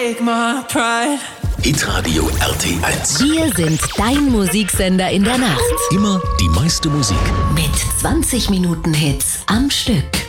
take my pride. Hitradio RT1. Wir sind dein Musiksender in der Nacht. Immer die meiste Musik. Mit 20 Minuten Hits am Stück.